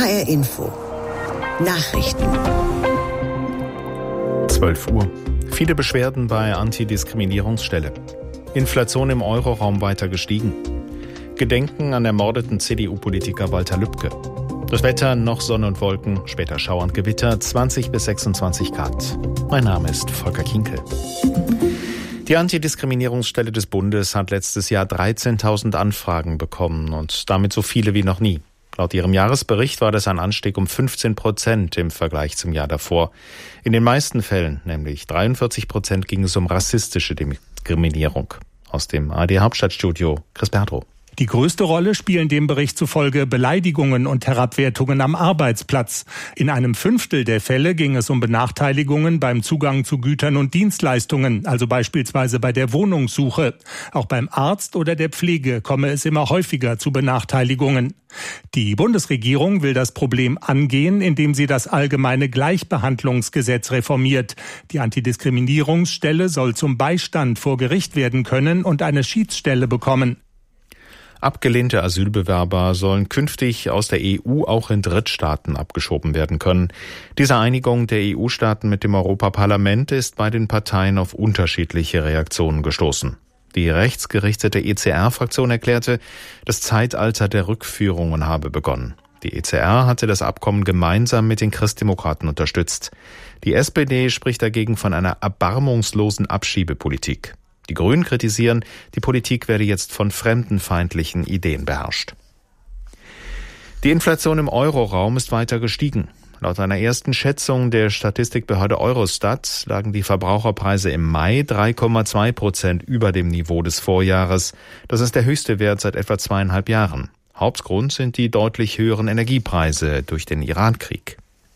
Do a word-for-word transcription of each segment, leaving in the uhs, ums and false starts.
H R Info Nachrichten. zwölf Uhr. Viele Beschwerden bei Antidiskriminierungsstelle. Inflation im Euroraum weiter gestiegen. Gedenken an ermordeten C D U-Politiker Walter Lübcke. Das Wetter, noch Sonne und Wolken, später Schauer und Gewitter, zwanzig bis sechsundzwanzig Grad. Mein Name ist Volker Kinkel. Die Antidiskriminierungsstelle des Bundes hat letztes Jahr dreizehntausend Anfragen bekommen und damit so viele wie noch nie. Laut ihrem Jahresbericht war das ein Anstieg um fünfzehn Prozent im Vergleich zum Jahr davor. In den meisten Fällen, nämlich dreiundvierzig Prozent, ging es um rassistische Diskriminierung. Aus dem A R D-Hauptstadtstudio, Chris Bertro. Die größte Rolle spielen dem Bericht zufolge Beleidigungen und Herabwertungen am Arbeitsplatz. In einem Fünftel der Fälle ging es um Benachteiligungen beim Zugang zu Gütern und Dienstleistungen, also beispielsweise bei der Wohnungssuche. Auch beim Arzt oder der Pflege komme es immer häufiger zu Benachteiligungen. Die Bundesregierung will das Problem angehen, indem sie das allgemeine Gleichbehandlungsgesetz reformiert. Die Antidiskriminierungsstelle soll zum Beistand vor Gericht werden können und eine Schiedsstelle bekommen. Abgelehnte Asylbewerber sollen künftig aus der E U auch in Drittstaaten abgeschoben werden können. Diese Einigung der E U-Staaten mit dem Europaparlament ist bei den Parteien auf unterschiedliche Reaktionen gestoßen. Die rechtsgerichtete E C R-Fraktion erklärte, das Zeitalter der Rückführungen habe begonnen. Die E C R hatte das Abkommen gemeinsam mit den Christdemokraten unterstützt. Die S P D spricht dagegen von einer erbarmungslosen Abschiebepolitik. Die Grünen kritisieren, die Politik werde jetzt von fremdenfeindlichen Ideen beherrscht. Die Inflation im Euroraum ist weiter gestiegen. Laut einer ersten Schätzung der Statistikbehörde Eurostat lagen die Verbraucherpreise im Mai drei Komma zwei Prozent über dem Niveau des Vorjahres. Das ist der höchste Wert seit etwa zweieinhalb Jahren. Hauptgrund sind die deutlich höheren Energiepreise durch den Irankrieg.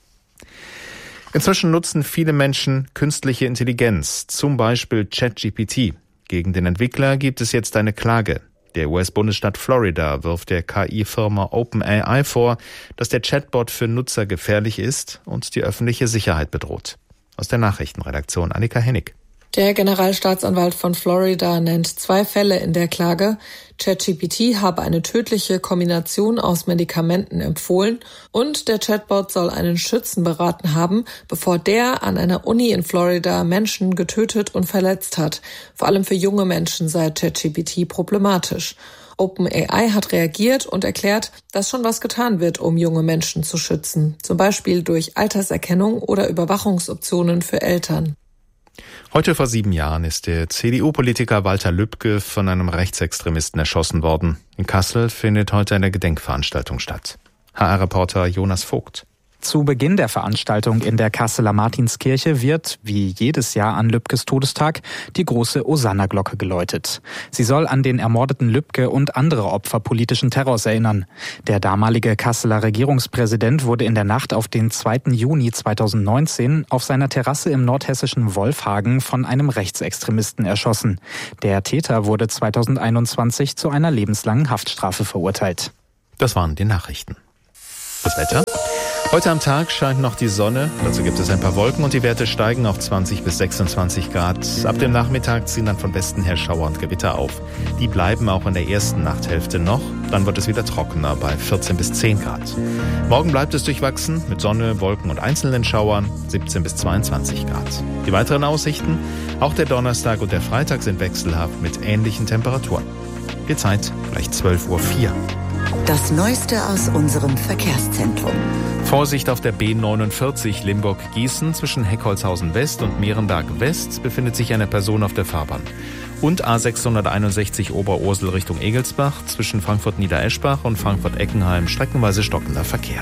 Inzwischen nutzen viele Menschen künstliche Intelligenz, zum Beispiel ChatGPT. Gegen den Entwickler gibt es jetzt eine Klage. Der U S-Bundesstaat Florida wirft der K I-Firma OpenAI vor, dass der Chatbot für Nutzer gefährlich ist und die öffentliche Sicherheit bedroht. Aus der Nachrichtenredaktion Annika Hennig. Der Generalstaatsanwalt von Florida nennt zwei Fälle in der Klage. ChatGPT habe eine tödliche Kombination aus Medikamenten empfohlen und der Chatbot soll einen Schützen beraten haben, bevor der an einer Uni in Florida Menschen getötet und verletzt hat. Vor allem für junge Menschen sei ChatGPT problematisch. OpenAI hat reagiert und erklärt, dass schon was getan wird, um junge Menschen zu schützen. Zum Beispiel durch Alterserkennung oder Überwachungsoptionen für Eltern. Heute vor sieben Jahren ist der C D U-Politiker Walter Lübcke von einem Rechtsextremisten erschossen worden. In Kassel findet heute eine Gedenkveranstaltung statt. H R-Reporter Jonas Vogt. Zu Beginn der Veranstaltung in der Kasseler Martinskirche wird, wie jedes Jahr an Lübkes Todestag, die große Hosanna-Glocke geläutet. Sie soll an den ermordeten Lübcke und andere Opfer politischen Terrors erinnern. Der damalige Kasseler Regierungspräsident wurde in der Nacht auf den zweiten Juni zweitausendneunzehn auf seiner Terrasse im nordhessischen Wolfhagen von einem Rechtsextremisten erschossen. Der Täter wurde zweitausendeinundzwanzig zu einer lebenslangen Haftstrafe verurteilt. Das waren die Nachrichten. Das Wetter? Heute am Tag scheint noch die Sonne, dazu gibt es ein paar Wolken und die Werte steigen auf zwanzig bis sechsundzwanzig Grad. Ab dem Nachmittag ziehen dann von Westen her Schauer und Gewitter auf. Die bleiben auch in der ersten Nachthälfte noch, dann wird es wieder trockener bei vierzehn bis zehn Grad. Morgen bleibt es durchwachsen mit Sonne, Wolken und einzelnen Schauern, siebzehn bis zweiundzwanzig Grad. Die weiteren Aussichten, auch der Donnerstag und der Freitag sind wechselhaft mit ähnlichen Temperaturen. Die Zeit gleich zwölf Uhr vier. Das Neueste aus unserem Verkehrszentrum. Vorsicht auf der B neunundvierzig Limburg-Gießen zwischen Heckholzhausen West und Mehrenberg West befindet sich eine Person auf der Fahrbahn. Und A sechshunderteinundsechzig Oberursel Richtung Egelsbach zwischen Frankfurt-Niedereschbach und Frankfurt-Eckenheim streckenweise stockender Verkehr.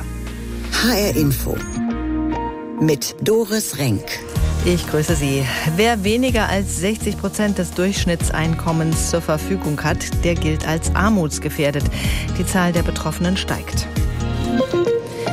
H R Info mit Doris Renk. Ich grüße Sie. Wer weniger als sechzig Prozent des Durchschnittseinkommens zur Verfügung hat, der gilt als armutsgefährdet. Die Zahl der Betroffenen steigt.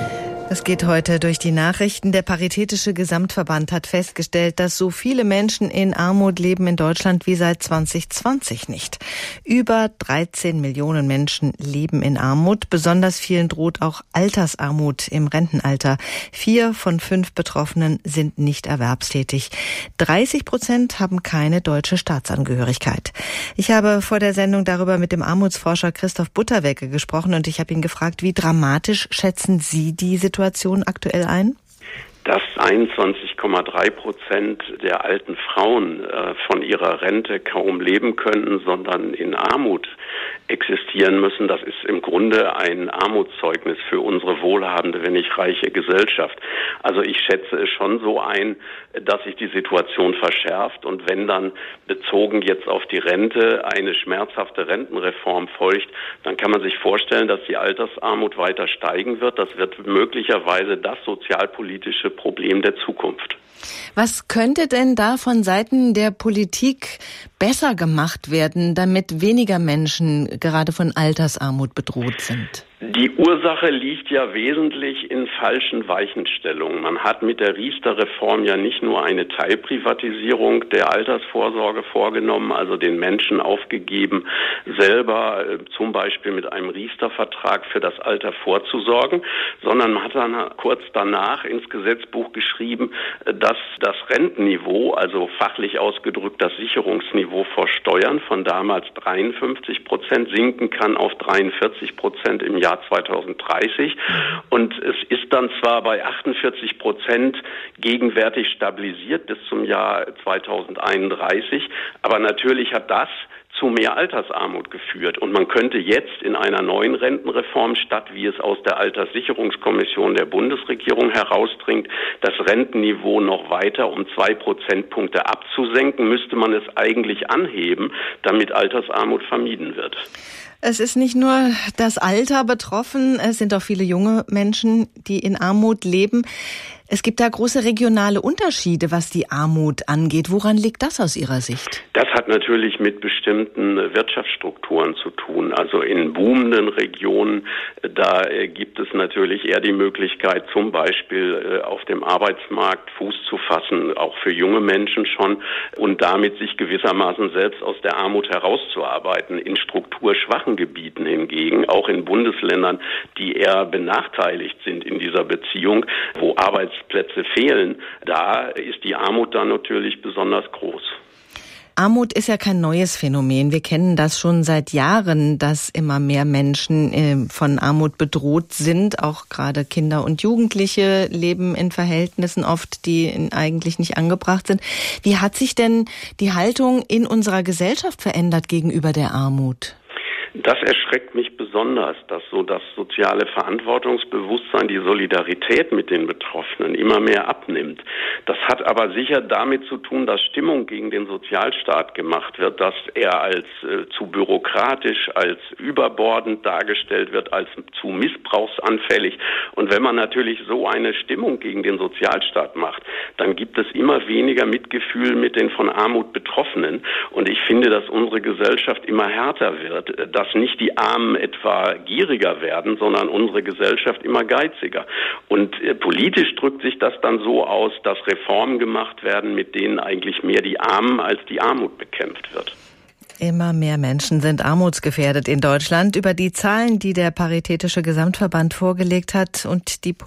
Es geht heute durch die Nachrichten. Der Paritätische Gesamtverband hat festgestellt, dass so viele Menschen in Armut leben in Deutschland wie seit zwanzig zwanzig nicht. Über dreizehn Millionen Menschen leben in Armut. Besonders vielen droht auch Altersarmut im Rentenalter. Vier von fünf Betroffenen sind nicht erwerbstätig. dreißig Prozent haben keine deutsche Staatsangehörigkeit. Ich habe vor der Sendung darüber mit dem Armutsforscher Christoph Butterwecke gesprochen und ich habe ihn gefragt, wie dramatisch schätzen Sie die Situation aktuell ein? Dass einundzwanzig Komma drei Prozent der alten Frauen äh, von ihrer Rente kaum leben können, sondern in Armut existieren müssen, das ist im Grunde ein Armutszeugnis für unsere wohlhabende, wenn nicht reiche Gesellschaft. Also ich schätze es schon so ein, dass sich die Situation verschärft und wenn dann bezogen jetzt auf die Rente eine schmerzhafte Rentenreform folgt, dann kann man sich vorstellen, dass die Altersarmut weiter steigen wird. Das wird möglicherweise das sozialpolitische Problem der Zukunft. Was könnte denn da von Seiten der Politik besser gemacht werden, damit weniger Menschen gerade von Altersarmut bedroht sind? Die Ursache liegt ja wesentlich in falschen Weichenstellungen. Man hat mit der Riester-Reform ja nicht nur eine Teilprivatisierung der Altersvorsorge vorgenommen, also den Menschen aufgegeben, selber äh, zum Beispiel mit einem Riester-Vertrag für das Alter vorzusorgen, sondern man hat dann kurz danach ins Gesetzbuch geschrieben, dass das Rentenniveau, also fachlich ausgedrückt das Sicherungsniveau vor Steuern von damals dreiundfünfzig Prozent sinken kann auf dreiundvierzig Prozent im Jahr zweitausenddreißig und es ist dann zwar bei achtundvierzig Prozent gegenwärtig stabilisiert bis zum Jahr zweitausendeinunddreißig, aber natürlich hat das zu mehr Altersarmut geführt. Und man könnte jetzt in einer neuen Rentenreform, statt wie es aus der Alterssicherungskommission der Bundesregierung herausdringt, das Rentenniveau noch weiter um zwei Prozentpunkte abzusenken, müsste man es eigentlich anheben, damit Altersarmut vermieden wird. Es ist nicht nur das Alter betroffen, es sind auch viele junge Menschen, die in Armut leben. Es gibt da große regionale Unterschiede, was die Armut angeht. Woran liegt das aus Ihrer Sicht? Das hat natürlich mit bestimmten Wirtschaftsstrukturen zu tun. Also in boomenden Regionen, da gibt es natürlich eher die Möglichkeit, zum Beispiel auf dem Arbeitsmarkt Fuß zu fassen, auch für junge Menschen schon, und damit sich gewissermaßen selbst aus der Armut herauszuarbeiten. In strukturschwachen Gebieten hingegen, auch in Bundesländern, die eher benachteiligt sind in dieser Beziehung, wo Arbeits Plätze fehlen, da ist die Armut dann natürlich besonders groß. Armut ist ja kein neues Phänomen. Wir kennen das schon seit Jahren, dass immer mehr Menschen äh, von Armut bedroht sind. Auch gerade Kinder und Jugendliche leben in Verhältnissen oft, die eigentlich nicht angebracht sind. Wie hat sich denn die Haltung in unserer Gesellschaft verändert gegenüber der Armut? Das erschreckt mich besonders, dass so das soziale Verantwortungsbewusstsein, die Solidarität mit den Betroffenen immer mehr abnimmt. Das hat aber sicher damit zu tun, dass Stimmung gegen den Sozialstaat gemacht wird, dass er als äh, zu bürokratisch, als überbordend dargestellt wird, als zu missbrauchsanfällig. Und wenn man natürlich so eine Stimmung gegen den Sozialstaat macht, dann gibt es immer weniger Mitgefühl mit den von Armut Betroffenen. Und ich finde, dass unsere Gesellschaft immer härter wird, dass nicht die Armen etwa gieriger werden, sondern unsere Gesellschaft immer geiziger. Und äh, politisch drückt sich das dann so aus, dass Reformen gemacht werden, mit denen eigentlich mehr die Armen als die Armut bekämpft wird. Immer mehr Menschen sind armutsgefährdet in Deutschland. Über die Zahlen, die der Paritätische Gesamtverband vorgelegt hat und die